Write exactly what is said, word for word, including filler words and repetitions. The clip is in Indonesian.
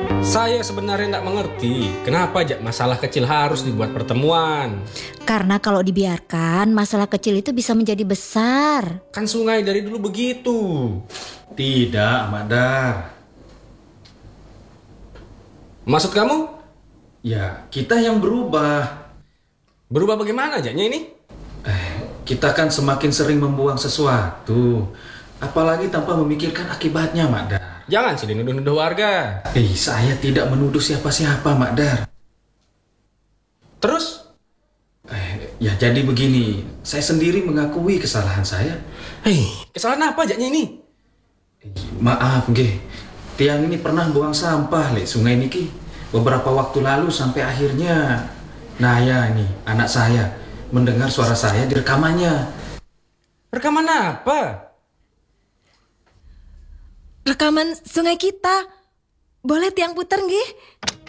Saya sebenarnya nggak mengerti kenapa aja masalah kecil harus dibuat pertemuan. Karena kalau dibiarkan, masalah kecil itu bisa menjadi besar. Kan sungai dari dulu begitu. Tidak, Ahmad Dar. Maksud kamu? Ya, kita yang berubah. Berubah bagaimana ajaknya ini? Eh, kita kan semakin sering membuang sesuatu. Apalagi tanpa memikirkan akibatnya, Ahmad Dar. Jangan sih nuduh-nuduh warga. Eh, saya tidak menuduh siapa-siapa, Ahmad Dar. Terus? Eh, ya jadi begini, saya sendiri mengakui kesalahan saya. Hei, kesalahan apa ajaknya ini? Eh, maaf, nggih. Tiang ini pernah buang sampah lek sungai niki beberapa waktu lalu sampai akhirnya Naya ini anak saya mendengar suara saya di rekamannya. Rekaman apa? Rekaman sungai kita. Boleh tiang puter nggih?